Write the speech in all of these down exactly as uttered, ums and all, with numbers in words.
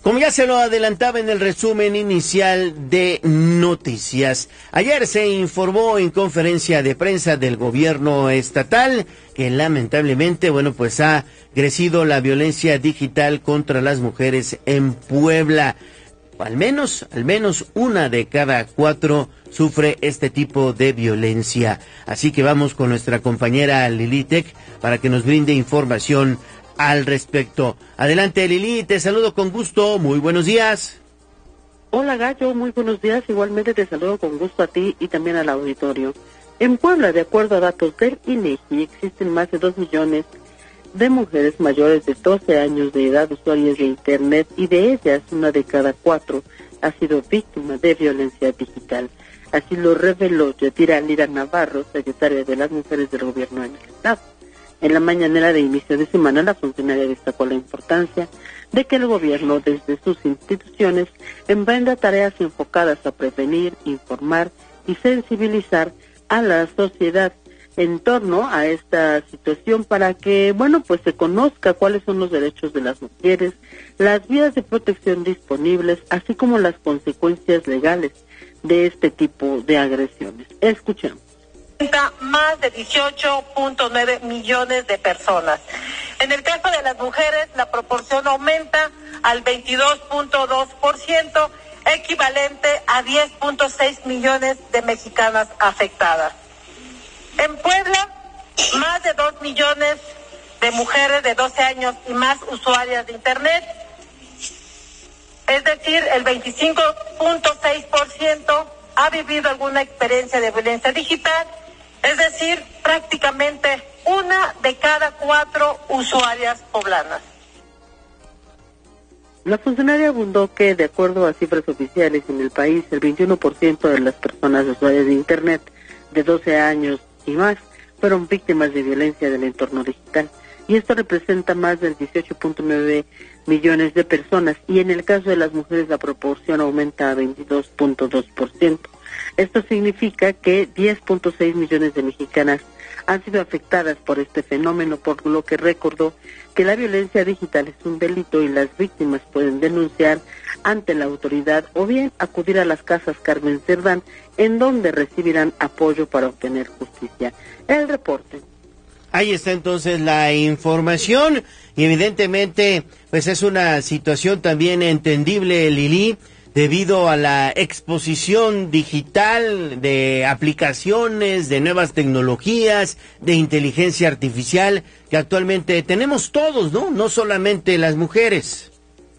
Como ya se lo adelantaba en el resumen inicial de noticias, ayer se informó en conferencia de prensa del gobierno estatal que lamentablemente, bueno, pues ha crecido la violencia digital contra las mujeres en Puebla. Al menos, al menos una de cada cuatro sufre este tipo de violencia. Así que vamos con nuestra compañera Lili Tech para que nos brinde información al respecto. Adelante, Lili, te saludo con gusto, muy buenos días. Hola, Gallo, muy buenos días, igualmente te saludo con gusto a ti y también al auditorio. En Puebla, de acuerdo a datos del I N E G I, existen más de dos millones de mujeres mayores de doce años de edad usuarias de Internet, y de ellas una de cada cuatro ha sido víctima de violencia digital. Así lo reveló Yadira Lira Navarro, secretaria de las Mujeres del Gobierno en el Estado. En la mañanera de inicio de semana, la funcionaria destacó la importancia de que el gobierno, desde sus instituciones, emprenda tareas enfocadas a prevenir, informar y sensibilizar a la sociedad en torno a esta situación para que, bueno, pues se conozca cuáles son los derechos de las mujeres, las vías de protección disponibles, así como las consecuencias legales de este tipo de agresiones. Escuchemos. Más de dieciocho punto nueve millones de personas. En el caso de las mujeres, la proporción aumenta al veintidós punto dos por ciento, equivalente a diez punto seis millones de mexicanas afectadas. En Puebla, más de dos millones de mujeres de doce años y más usuarias de Internet, es decir, el veinticinco punto seis por ciento ha vivido alguna experiencia de violencia digital. Es decir, prácticamente una de cada cuatro usuarias poblanas. La funcionaria abundó que, de acuerdo a cifras oficiales en el país, el veintiuno por ciento de las personas usuarias de Internet de doce años y más fueron víctimas de violencia del entorno digital. Y esto representa más del dieciocho punto nueve millones de personas. Y en el caso de las mujeres, la proporción aumenta a veintidós punto dos por ciento. Esto significa que diez punto seis millones de mexicanas han sido afectadas por este fenómeno, por lo que recordó que la violencia digital es un delito y las víctimas pueden denunciar ante la autoridad o bien acudir a las casas Carmen Cerdán, en donde recibirán apoyo para obtener justicia. El reporte. Ahí está entonces la información y evidentemente pues es una situación también entendible, Lili, debido a la exposición digital de aplicaciones, de nuevas tecnologías, de inteligencia artificial que actualmente tenemos todos, ¿no? No solamente las mujeres.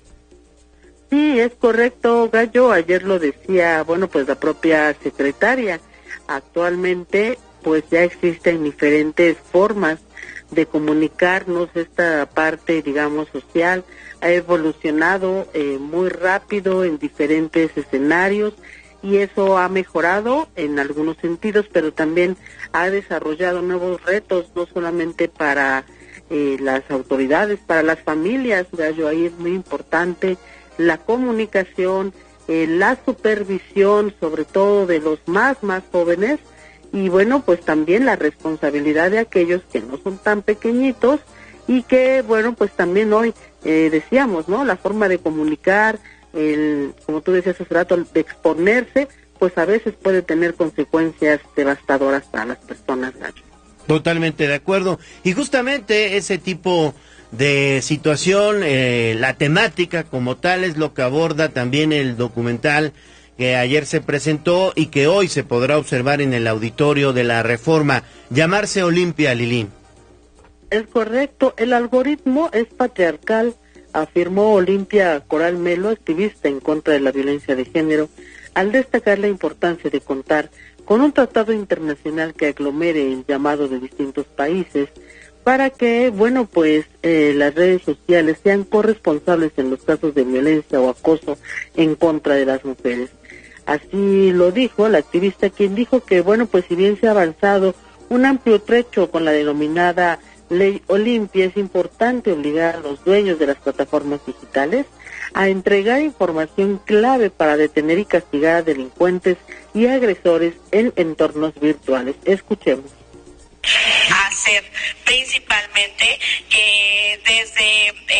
Sí, es correcto, Gallo. Ayer lo decía, bueno, pues la propia secretaria. Actualmente, pues ya existen diferentes formas de comunicarnos. Esta parte, digamos, social ha evolucionado eh, muy rápido en diferentes escenarios y eso ha mejorado en algunos sentidos, pero también ha desarrollado nuevos retos, no solamente para eh, las autoridades, para las familias. Gallo, ahí es muy importante la comunicación, eh, la supervisión, sobre todo de los más, más jóvenes, y bueno, pues también la responsabilidad de aquellos que no son tan pequeñitos y que, bueno, pues también hoy eh, decíamos, ¿no? La forma de comunicar, el, como tú decías hace rato, de exponerse, pues a veces puede tener consecuencias devastadoras para las personas, Nacho. Totalmente de acuerdo. Y justamente ese tipo de situación, eh, la temática como tal es lo que aborda también el documental que ayer se presentó y que hoy se podrá observar en el auditorio de la Reforma. Llamarse Olimpia, Lili. Es correcto, el algoritmo es patriarcal, afirmó Olimpia Coral Melo, activista en contra de la violencia de género, al destacar la importancia de contar con un tratado internacional que aglomere el llamado de distintos países para que, bueno, pues eh, las redes sociales sean corresponsables en los casos de violencia o acoso en contra de las mujeres. Así lo dijo la activista, quien dijo que, bueno, pues si bien se ha avanzado un amplio trecho con la denominada Ley Olimpia, es importante obligar a los dueños de las plataformas digitales a entregar información clave para detener y castigar a delincuentes y agresores en entornos virtuales. Escuchemos. Hacer principalmente que desde eh,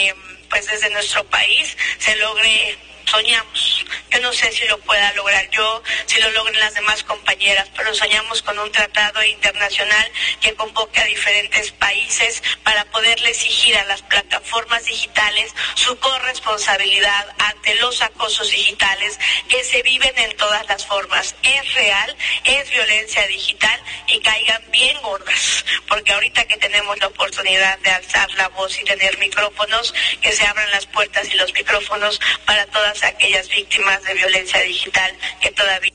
pues desde nuestro país se logre. Soñamos, yo no sé si lo pueda lograr yo, si lo logren las demás compañeras, pero soñamos con un tratado internacional que convoque a diferentes países para poderle exigir a las plataformas digitales su corresponsabilidad ante los acosos digitales que se viven en todas las formas. Es real, es violencia digital y caigan bien gordas, porque ahorita que tenemos la oportunidad de alzar la voz y tener micrófonos, que se abran las puertas y los micrófonos para todas aquellas víctimas de violencia digital que todavía...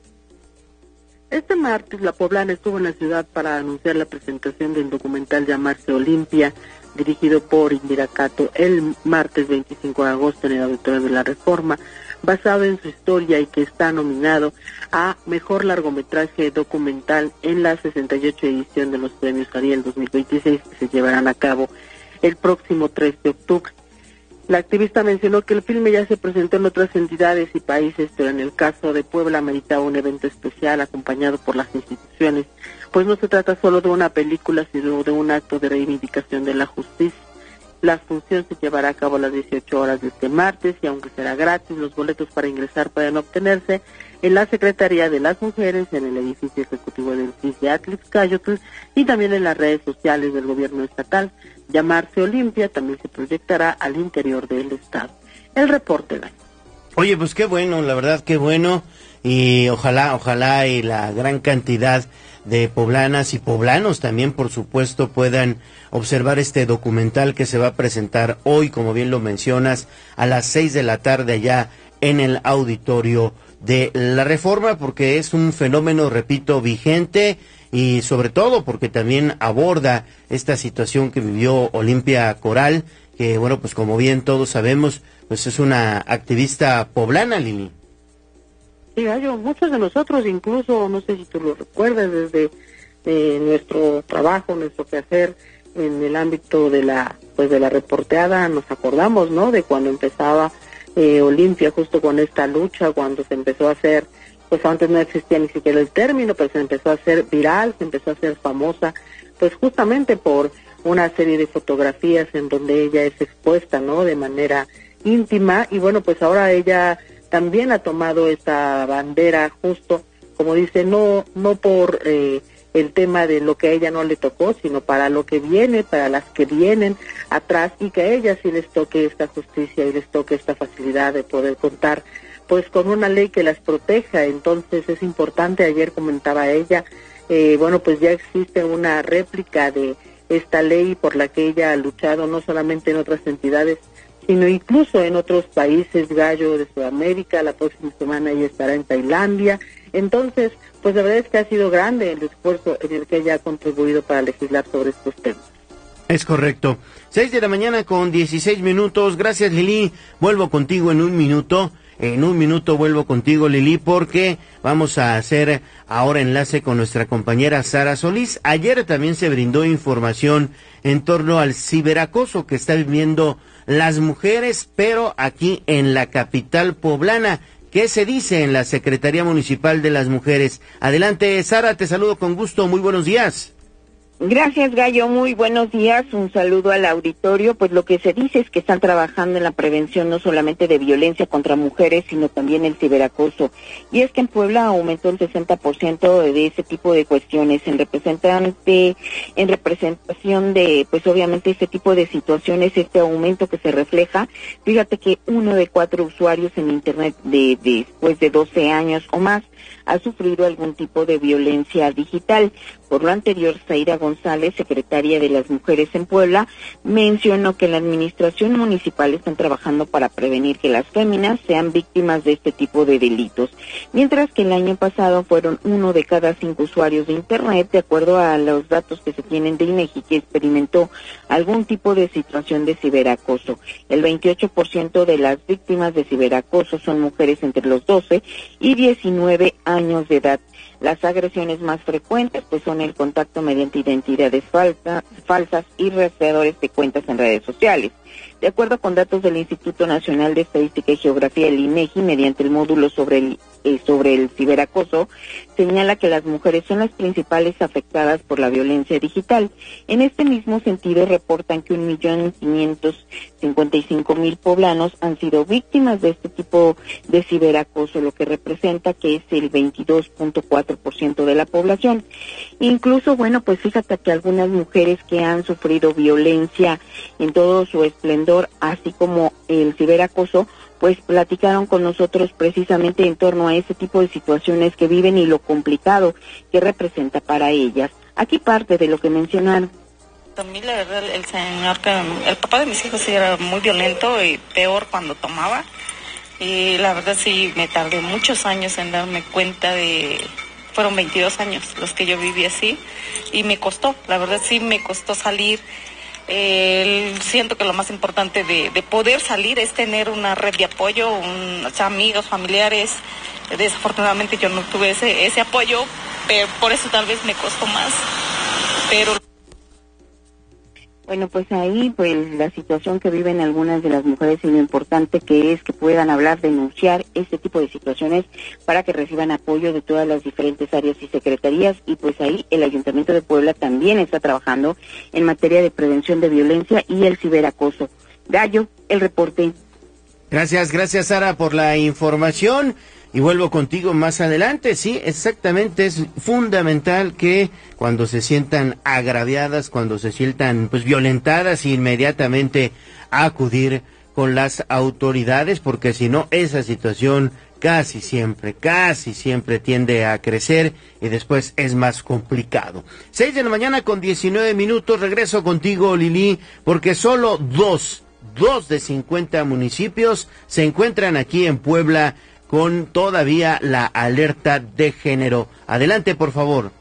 Este martes la poblana estuvo en la ciudad para anunciar la presentación del documental Llamarse Olimpia, dirigido por Indira Cato, el martes veinticinco de agosto en el Auditorio de la Reforma, basado en su historia y que está nominado a Mejor Largometraje Documental en la sesenta y ocho edición de los Premios Ariel dos mil veintiséis, que se llevarán a cabo el próximo tres de octubre. La activista mencionó que el filme ya se presentó en otras entidades y países, pero en el caso de Puebla meritaba un evento especial acompañado por las instituciones, pues no se trata solo de una película, sino de un acto de reivindicación de la justicia. La función se llevará a cabo a las dieciocho horas de este martes y aunque será gratis, los boletos para ingresar pueden obtenerse en la Secretaría de las Mujeres, en el edificio ejecutivo del C I S de Atlixcayotl y también en las redes sociales del gobierno estatal. Llamarse Olimpia también se proyectará al interior del estado. El reporte, Dani. Oye, pues qué bueno, la verdad qué bueno, y ojalá, ojalá y la gran cantidad de poblanas y poblanos también, por supuesto, puedan observar este documental que se va a presentar hoy, como bien lo mencionas, a las seis de la tarde allá en el Auditorio de la Reforma, porque es un fenómeno, repito, vigente, y sobre todo porque también aborda esta situación que vivió Olimpia Coral, que bueno, pues como bien todos sabemos, pues es una activista poblana, Lili. Sí, Gallo, muchos de nosotros, incluso, no sé si tú lo recuerdas, desde eh, nuestro trabajo, nuestro quehacer en el ámbito de la, pues de la reporteada, nos acordamos, ¿no?, de cuando empezaba eh, Olimpia, justo con esta lucha, cuando se empezó a hacer, pues antes no existía ni siquiera el término, pero se empezó a hacer viral, se empezó a hacer famosa, pues justamente por una serie de fotografías en donde ella es expuesta, ¿no?, de manera íntima, y bueno, pues ahora ella también ha tomado esta bandera, justo como dice, no no por eh, el tema de lo que a ella no le tocó, sino para lo que viene, para las que vienen atrás, y que a ellas sí les toque esta justicia y les toque esta facilidad de poder contar pues con una ley que las proteja. Entonces es importante, ayer comentaba ella, eh, bueno, pues ya existe una réplica de esta ley por la que ella ha luchado, no solamente en otras entidades, sino incluso en otros países, Gallo, de Sudamérica. La próxima semana ella estará en Tailandia. Entonces, pues la verdad es que ha sido grande el esfuerzo en el que ella ha contribuido para legislar sobre estos temas. Es correcto. Seis de la mañana con dieciséis minutos. Gracias, Lili. Vuelvo contigo en un minuto. En un minuto vuelvo contigo, Lili, porque vamos a hacer ahora enlace con nuestra compañera Sara Solís. Ayer también se brindó información en torno al ciberacoso que está viviendo las mujeres, pero aquí en la capital poblana. ¿Qué se dice en la Secretaría Municipal de las Mujeres? Adelante, Sara, te saludo con gusto. Muy buenos días. Gracias, Gallo. Muy buenos días. Un saludo al auditorio. Pues lo que se dice es que están trabajando en la prevención no solamente de violencia contra mujeres, sino también el ciberacoso. Y es que en Puebla aumentó el sesenta por ciento de ese tipo de cuestiones. En representante, en representación de, pues obviamente este tipo de situaciones, este aumento que se refleja, fíjate que uno de cuatro usuarios en Internet de, de después de doce años o más ha sufrido algún tipo de violencia digital. Por lo anterior, Zaira González, secretaria de las Mujeres en Puebla, mencionó que la administración municipal están trabajando para prevenir que las féminas sean víctimas de este tipo de delitos, mientras que el año pasado fueron uno de cada cinco usuarios de Internet, de acuerdo a los datos que se tienen de INEGI, que experimentó algún tipo de situación de ciberacoso. El veintiocho por ciento de las víctimas de ciberacoso son mujeres entre los doce y diecinueve años de edad. Las agresiones más frecuentes pues son el contacto mediante identidades falsa, falsas y rastreadores de cuentas en redes sociales. De acuerdo con datos del Instituto Nacional de Estadística y Geografía, el INEGI, mediante el módulo sobre el, eh, sobre el ciberacoso, señala que las mujeres son las principales afectadas por la violencia digital. En este mismo sentido, reportan que un millón quinientos cincuenta y cinco mil poblanos han sido víctimas de este tipo de ciberacoso, lo que representa que es el veintidós punto cuatro por ciento de la población. Incluso, bueno, pues fíjate que algunas mujeres que han sufrido violencia en todo su esplendor, así como el ciberacoso, pues platicaron con nosotros precisamente en torno a ese tipo de situaciones que viven y lo complicado que representa para ellas. Aquí parte de lo que mencionaron. También la verdad, el señor, que el papá de mis hijos sí era muy violento y peor cuando tomaba. Y la verdad sí me tardé muchos años en darme cuenta de... Fueron veintidós años los que yo viví así y me costó, la verdad sí me costó salir. Eh, siento que lo más importante de, de poder salir es tener una red de apoyo, un, o sea, amigos, familiares. Desafortunadamente yo no tuve ese, ese apoyo, pero por eso tal vez me costó más. Pero bueno, pues ahí pues la situación que viven algunas de las mujeres y lo importante que es que puedan hablar, denunciar este tipo de situaciones para que reciban apoyo de todas las diferentes áreas y secretarías, y pues ahí el Ayuntamiento de Puebla también está trabajando en materia de prevención de violencia y el ciberacoso. Gallo, el reporte. Gracias, gracias Sara por la información. Y vuelvo contigo más adelante. Sí, exactamente, es fundamental que cuando se sientan agraviadas, cuando se sientan pues violentadas, inmediatamente acudir con las autoridades, porque si no, esa situación casi siempre, casi siempre tiende a crecer y después es más complicado. Seis de la mañana con diecinueve minutos, regreso contigo, Lili, porque solo dos, dos de cincuenta municipios se encuentran aquí en Puebla con todavía la alerta de género. Adelante, por favor.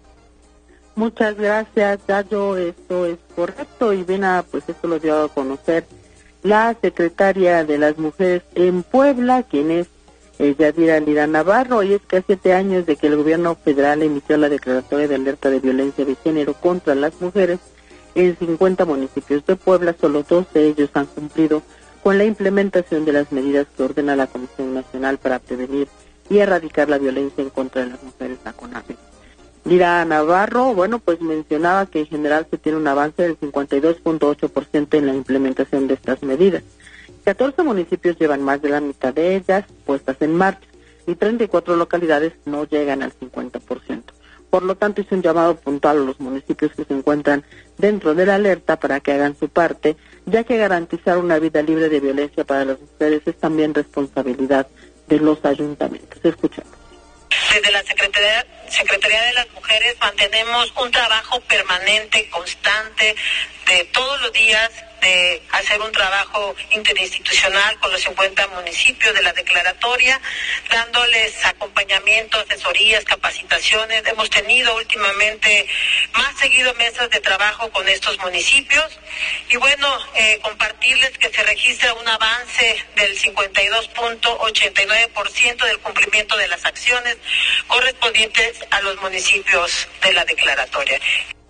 Muchas gracias, Gallo. Esto es correcto y bien, a, pues esto lo dio a conocer la secretaria de las mujeres en Puebla, quien es eh, Yadira Lira Navarro, y es que a siete años de que el gobierno federal emitió la declaratoria de alerta de violencia de género contra las mujeres, en cincuenta municipios de Puebla, solo dos de ellos han cumplido con la implementación de las medidas que ordena la Comisión Nacional para prevenir y erradicar la violencia en contra de las mujeres, la CONAVE. Lira Navarro, bueno, pues mencionaba que en general se tiene un avance del cincuenta y dos punto ocho por ciento en la implementación de estas medidas. catorce municipios llevan más de la mitad de ellas puestas en marcha y treinta y cuatro localidades no llegan al cincuenta por ciento. Por lo tanto, hizo un llamado puntual a los municipios que se encuentran dentro de la alerta para que hagan su parte, ya que garantizar una vida libre de violencia para las mujeres es también responsabilidad de los ayuntamientos. Escuchamos. Desde la Secretaría, Secretaría de las Mujeres mantenemos un trabajo permanente, constante, de todos los días, de hacer un trabajo interinstitucional con los cincuenta municipios de la declaratoria, dándoles acompañamiento, asesorías, capacitaciones. Hemos tenido últimamente más seguido mesas de trabajo con estos municipios y bueno, eh, compartirles que se registra un avance del cincuenta y dos punto ochenta y nueve por ciento del cumplimiento de las acciones correspondientes a los municipios de la declaratoria.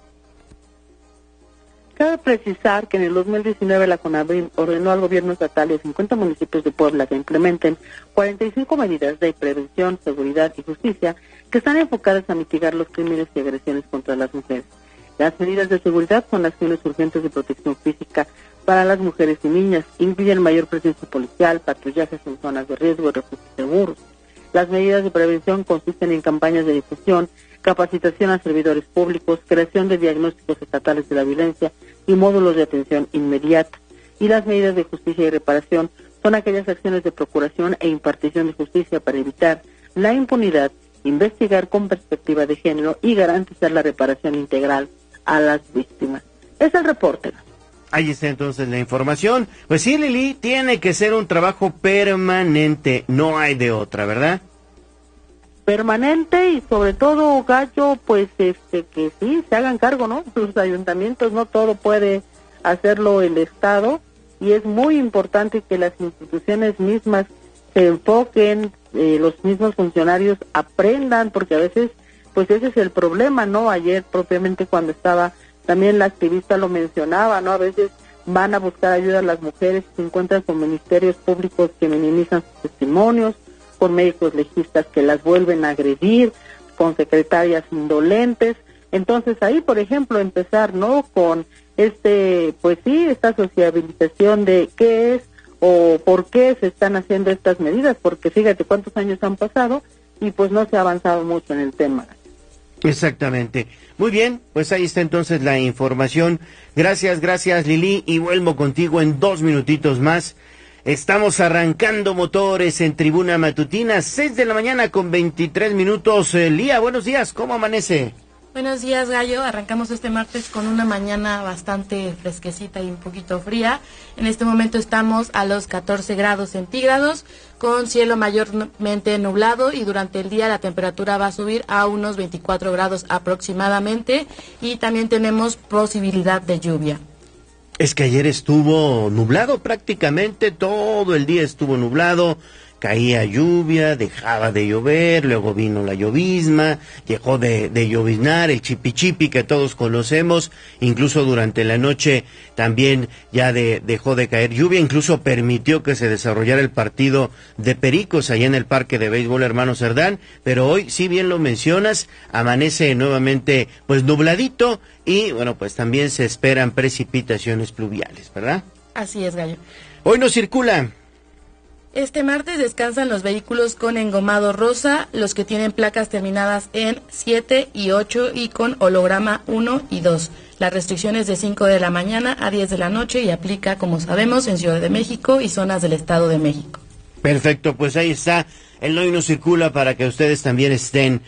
Cabe precisar que en el dos mil diecinueve la CONAVE ordenó al gobierno estatal y a cincuenta municipios de Puebla que implementen cuarenta y cinco medidas de prevención, seguridad y justicia que están enfocadas a mitigar los crímenes y agresiones contra las mujeres. Las medidas de seguridad son acciones urgentes de protección física para las mujeres y niñas, incluyen mayor presencia policial, patrullajes en zonas de riesgo y refugios seguros. Las medidas de prevención consisten en campañas de difusión, capacitación a servidores públicos, creación de diagnósticos estatales de la violencia y módulos de atención inmediata. Y las medidas de justicia y reparación son aquellas acciones de procuración e impartición de justicia para evitar la impunidad, investigar con perspectiva de género y garantizar la reparación integral a las víctimas. Es el reporte. Ahí está entonces la información. Pues sí, Lili, tiene que ser un trabajo permanente, no hay de otra, ¿verdad? Permanente y sobre todo, Gallo, pues este que sí, se hagan cargo, ¿no? Los ayuntamientos, no todo puede hacerlo el Estado y es muy importante que las instituciones mismas se enfoquen, eh, los mismos funcionarios aprendan, porque a veces pues ese es el problema, ¿no? Ayer propiamente cuando estaba, también la activista lo mencionaba, ¿no? A veces van a buscar ayuda a las mujeres y se encuentran con ministerios públicos que minimizan sus testimonios, con médicos legistas que las vuelven a agredir, con secretarias indolentes. Entonces ahí, por ejemplo, empezar, ¿no? Con este, pues sí, esta sociabilización de qué es o por qué se están haciendo estas medidas, porque fíjate cuántos años han pasado y pues no se ha avanzado mucho en el tema. Exactamente. Muy bien, pues ahí está entonces la información. Gracias, gracias Lili, y vuelvo contigo en dos minutitos más. Estamos arrancando motores en Tribuna Matutina, seis de la mañana con veintitrés minutos. Eh, Lía, buenos días, ¿cómo amanece? Buenos días, Gallo. Arrancamos este martes con una mañana bastante fresquecita y un poquito fría. En este momento estamos a los catorce grados centígrados, con cielo mayormente nublado, y durante el día la temperatura va a subir a unos veinticuatro grados aproximadamente, y también tenemos posibilidad de lluvia. Es que ayer estuvo nublado prácticamente, todo el día estuvo nublado. Caía lluvia, dejaba de llover, luego vino la llovizna, dejó de, de lloviznar, el chipichipi que todos conocemos, incluso durante la noche también ya de, dejó de caer lluvia, incluso permitió que se desarrollara el partido de Pericos allá en el Parque de Béisbol Hermano Cerdán, pero hoy, si bien lo mencionas, amanece nuevamente pues nubladito y bueno, pues también se esperan precipitaciones pluviales, ¿verdad? Así es, Gallo. Hoy no circula. Este martes descansan los vehículos con engomado rosa, los que tienen placas terminadas en siete y ocho y con holograma uno y dos. La restricción es de cinco de la mañana a diez de la noche y aplica, como sabemos, en Ciudad de México y zonas del Estado de México. Perfecto, pues ahí está, el Hoy no circula para que ustedes también estén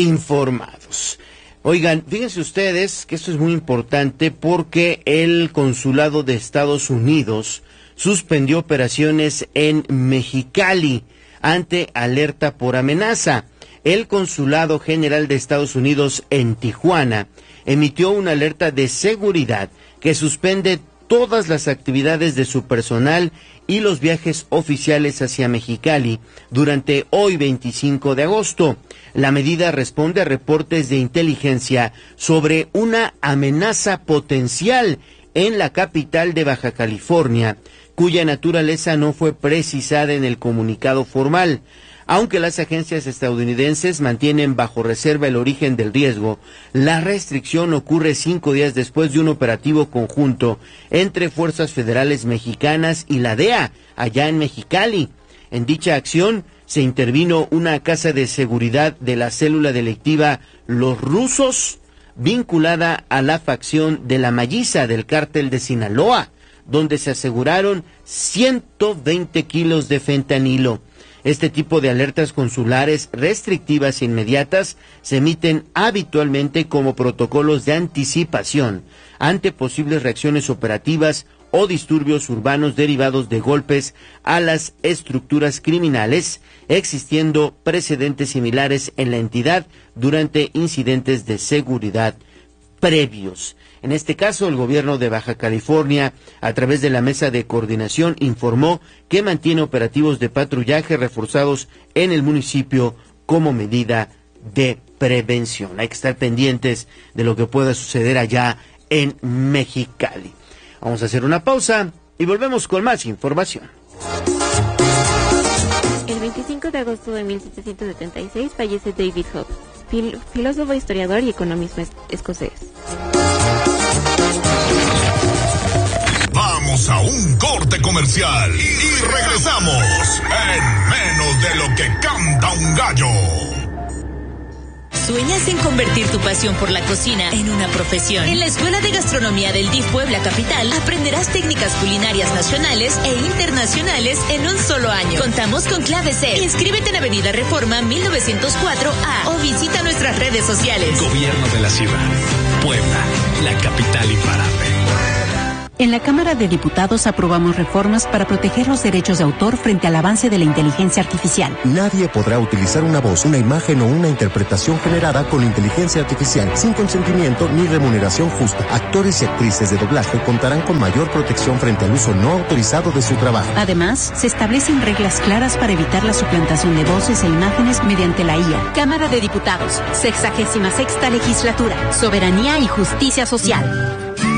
informados. Oigan, fíjense ustedes que esto es muy importante porque el Consulado de Estados Unidos suspendió operaciones en Mexicali ante alerta por amenaza. El Consulado General de Estados Unidos en Tijuana emitió una alerta de seguridad que suspende todas las actividades de su personal y los viajes oficiales hacia Mexicali durante hoy veinticinco de agosto. La medida responde a reportes de inteligencia sobre una amenaza potencial en la capital de Baja California, cuya naturaleza no fue precisada en el comunicado formal. Aunque las agencias estadounidenses mantienen bajo reserva el origen del riesgo, la restricción ocurre cinco días después de un operativo conjunto entre fuerzas federales mexicanas y la D E A, allá en Mexicali. En dicha acción se intervino una casa de seguridad de la célula delictiva Los Rusos, vinculada a la facción de la Malliza del cártel de Sinaloa, donde se aseguraron ciento veinte kilos de fentanilo. Este tipo de alertas consulares restrictivas inmediatas se emiten habitualmente como protocolos de anticipación ante posibles reacciones operativas o disturbios urbanos derivados de golpes a las estructuras criminales, existiendo precedentes similares en la entidad durante incidentes de seguridad previos. En este caso, el gobierno de Baja California, a través de la Mesa de Coordinación, informó que mantiene operativos de patrullaje reforzados en el municipio como medida de prevención. Hay que estar pendientes de lo que pueda suceder allá en Mexicali. Vamos a hacer una pausa y volvemos con más información. El veinticinco de agosto de mil setecientos setenta y seis fallece David Hobbes, fil- filósofo, historiador y economista es- escocés. Vamos a un corte comercial y, y regresamos en menos de lo que canta un gallo. ¿Sueñas en convertir tu pasión por la cocina en una profesión? En la Escuela de Gastronomía del D I F Puebla Capital aprenderás técnicas culinarias nacionales e internacionales en un solo año. Contamos con clave C. Inscríbete en Avenida Reforma mil novecientos cuatro A o visita nuestras redes sociales. Gobierno de la Ciudad. Puebla, la capital imparable. En la Cámara de Diputados aprobamos reformas para proteger los derechos de autor frente al avance de la inteligencia artificial. Nadie podrá utilizar una voz, una imagen o una interpretación generada con inteligencia artificial sin consentimiento ni remuneración justa. Actores y actrices de doblaje contarán con mayor protección frente al uso no autorizado de su trabajo. Además, se establecen reglas claras para evitar la suplantación de voces e imágenes mediante la I A. Cámara de Diputados, sexagésima sexta legislatura, soberanía y justicia social.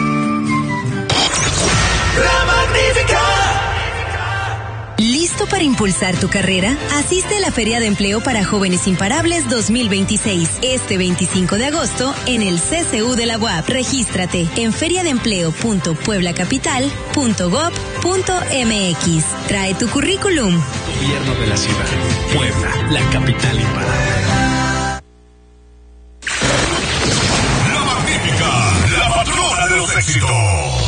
La Magnífica. ¿Listo para impulsar tu carrera? Asiste a la Feria de Empleo para Jóvenes Imparables dos mil veintiséis, este veinticinco de agosto en el C C U de la U A P. Regístrate en feriadeempleo punto puebla capital punto gob punto m x. Trae tu currículum. Gobierno de la ciudad. Puebla, la capital imparable. La Magnífica, la patrona de los éxitos.